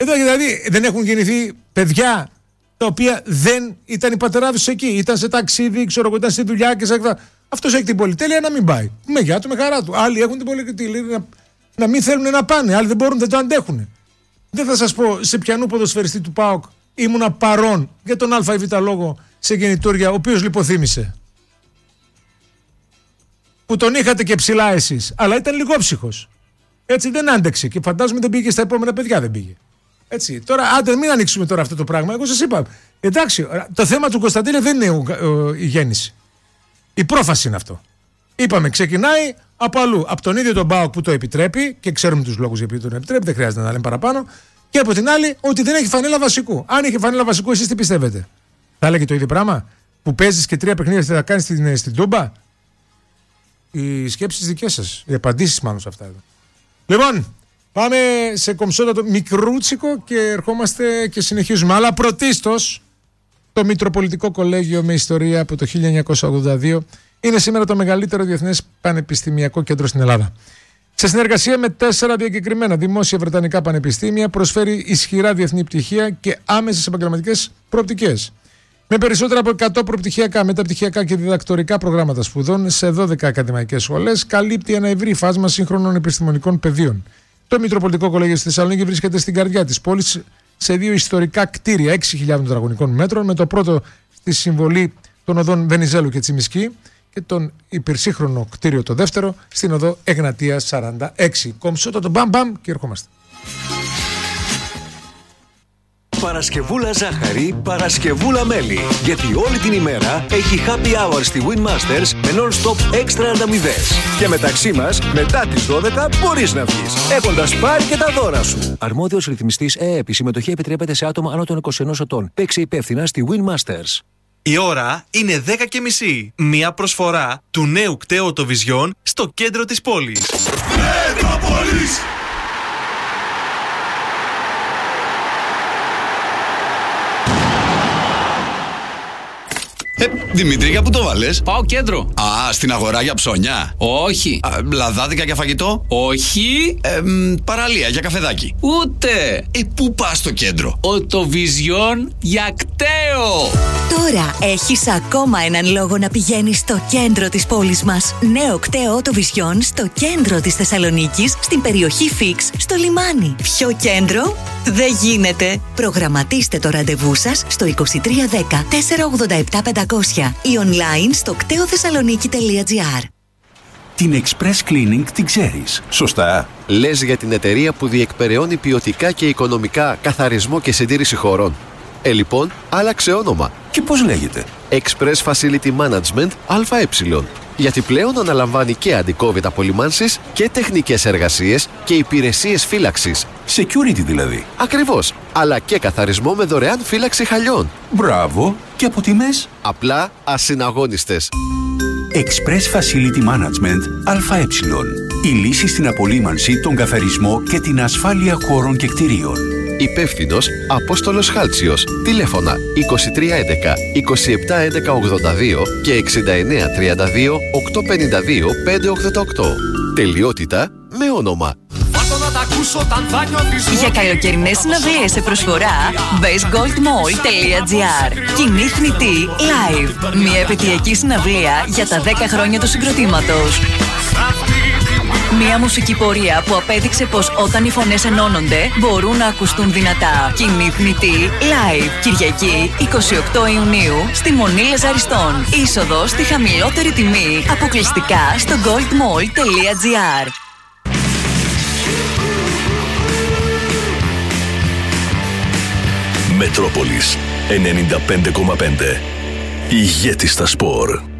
Εδώ δηλαδή δεν έχουν γεννηθεί παιδιά τα οποία δεν ήταν οι πατεράδες τους εκεί. Ήταν σε ταξίδι, ξέρω εγώ, ήταν στη δουλειά και σε... Αυτός έχει την πολυτέλεια να μην πάει. Με γεια του, με χαρά του. Άλλοι έχουν την πολυτέλεια να μην θέλουν να πάνε. Άλλοι δεν μπορούν, δεν το αντέχουν. Δεν θα σας πω σε ποιανού ποδοσφαιριστή του ΠΑΟΚ ήμουνα παρόν για τον ΑΒ λόγο σε γεννητούρια, ο οποίος λιποθύμησε. Που τον είχατε και ψηλά εσείς. Αλλά ήταν λιγόψυχος. Έτσι δεν άντεξε και φαντάζομαι δεν πήγε στα επόμενα παιδιά, δεν πήγε. Έτσι. Τώρα, άντε, μην ανοίξουμε τώρα αυτό το πράγμα. Εγώ σας είπα. Εντάξει, το θέμα του Κωνσταντίνε δεν είναι η γέννηση. Η πρόφαση είναι αυτό. Είπαμε, ξεκινάει από αλλού. Από τον ίδιο τον ΠΑΟΚ που το επιτρέπει και ξέρουμε τους λόγους για ποιους τον επιτρέπει, δεν χρειάζεται να λέμε παραπάνω. Και από την άλλη, ότι δεν έχει φανέλα βασικού. Αν είχε φανέλα βασικού, εσείς τι πιστεύετε? Θα έλεγε το ίδιο πράγμα? Που παίζεις και 3 παιχνίδια θα κάνεις στην Τούμπα? Οι σκέψεις δικές σας. Οι απαντήσεις μάλλον σε αυτά εδώ. Λοιπόν, πάμε σε κομψότατο μικρούτσικο και ερχόμαστε και συνεχίζουμε. Αλλά πρωτίστως, το Μητροπολιτικό Κολέγιο με ιστορία από το 1982 είναι σήμερα το μεγαλύτερο διεθνές πανεπιστημιακό κέντρο στην Ελλάδα. Σε συνεργασία με 4 διακεκριμένα δημόσια βρετανικά πανεπιστήμια, προσφέρει ισχυρά διεθνή πτυχία και άμεσες επαγγελματικές προοπτικές. Με περισσότερα από 100 προπτυχιακά, μεταπτυχιακά και διδακτορικά προγράμματα σπουδών σε 12 ακαδημαϊκές σχολές, καλύπτει ένα ευρύ φάσμα σύγχρονων επιστημονικών πεδίων. Το Μητροπολιτικό Κολέγιο στη Θεσσαλονίκη βρίσκεται στην καρδιά της πόλης, σε 2 ιστορικά κτίρια 6.000 τετραγωνικών μέτρων, με το πρώτο στη συμβολή των οδών Βενιζέλου και Τσιμισκή και τον υπερσύγχρονο κτίριο το δεύτερο στην οδό Εγνατία 46. Κομψότατο μπαμ μπαμ και ερχόμαστε. Παρασκευούλα ζάχαρη, Παρασκευούλα μέλι. Γιατί όλη την ημέρα έχει happy hour στη Winmasters με non-stop έξτρα ανταμοιβές. Και μεταξύ μας, μετά τις 12 μπορείς να βγεις, έχοντας πάρει και τα δώρα σου. Αρμόδιος ρυθμιστής ΕΕΠ. Η συμμετοχή επιτρέπεται σε άτομα άνω των 21 ετών. Παίξε υπεύθυνα στη Winmasters. Η ώρα είναι 10:30. Μια προσφορά του νέου κταίου Vision στο κέντρο της πόλης. Μέτροπολης! Δημήτρη, για πού το βάλες? Πάω κέντρο. Α, στην αγορά για ψώνια? Όχι. Λαδάδικα για φαγητό? Όχι. Παραλία για καφεδάκι? Ούτε. Πού πας στο κέντρο? Vision για κταίο. Τώρα έχεις ακόμα έναν λόγο να πηγαίνεις στο κέντρο της πόλης μας. Νέο κταίο Vision στο κέντρο της Θεσσαλονίκης, στην περιοχή Φίξ, στο λιμάνι. Ποιο κέντρο? Δεν γίνεται. Προγραμματίστε το ραντεβού σας στο 2310 487 500 ή online στο κτεοθεσσαλονίκη.gr. Την Express Cleaning την ξέρεις, σωστά? Λες για την εταιρεία που διεκπεραιώνει ποιοτικά και οικονομικά καθαρισμό και συντήρηση χωρών. Λοιπόν, άλλαξε όνομα. Και πώς λέγεται? Express Facility Management ΑΕ. Γιατί πλέον αναλαμβάνει και αντικόβητα απολυμάνσεις και τεχνικές εργασίες και υπηρεσίες φύλαξης. Security δηλαδή. Ακριβώς. Αλλά και καθαρισμό με δωρεάν φύλαξη χαλιών. Μπράβο. Και από τιμές? Απλά ασυναγώνιστες. Express Facility Management ΑΕ. Η λύση στην απολύμανση, τον καθαρισμό και την ασφάλεια χώρων και κτηρίων. Υπεύθυνος Απόστολος Χάλτσιος. Τηλέφωνα 2311 2711 82 και 6932 852 588. Τελειότητα με όνομα. Για καλοκαιρινές συναυλίες σε προσφορά, basegoldmall.gr. Κοινή θνητή live. Μια επαιτειακή συναυλία για τα 10 χρόνια του συγκροτήματος. Μια μουσική πορεία που απέδειξε πως όταν οι φωνές ενώνονται μπορούν να ακουστούν δυνατά. Κοινή θνητή live. Κυριακή 28 Ιουνίου στη Μονή Λεζαριστών. Είσοδος στη χαμηλότερη τιμή. Αποκλειστικά στο goldmall.gr. Μετρόπολης 95,5. Ηγέτη στα σπορ.